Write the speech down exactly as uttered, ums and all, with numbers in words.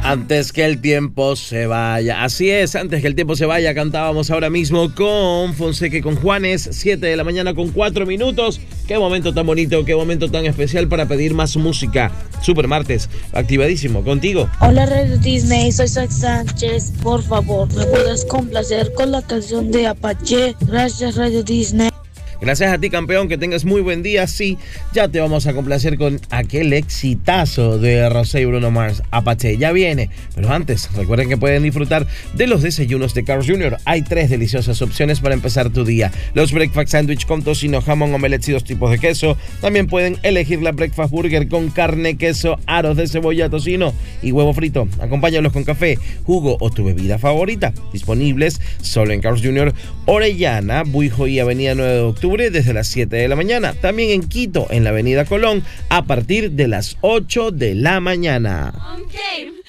Antes que el tiempo se vaya. Así es, antes que el tiempo se vaya, cantábamos ahora mismo con Fonseca y con Juanes, siete de la mañana con cuatro minutos. Qué momento tan bonito, qué momento tan especial para pedir más música. Super Martes, activadísimo, contigo. Hola Radio Disney, soy Zack Sánchez. Por favor, ¿me puedes complacer con la canción de Apache? Gracias Radio Disney. Gracias a ti, campeón, que tengas muy buen día. Sí, ya te vamos a complacer con aquel exitazo de Rosé y Bruno Mars. Apache ya viene, pero antes, recuerden que pueden disfrutar de los desayunos de Carl's junior Hay tres deliciosas opciones para empezar tu día. Los breakfast sandwich con tocino, jamón, omelets y dos tipos de queso. También pueden elegir la breakfast burger con carne, queso, aros de cebolla, tocino y huevo frito. Acompáñalos con café, jugo o tu bebida favorita. Disponibles solo en Carl's junior Orellana, Buijo y Avenida nueve de octubre desde las siete de la mañana. También en Quito, en la Avenida Colón, a partir de las ocho de la mañana. On game.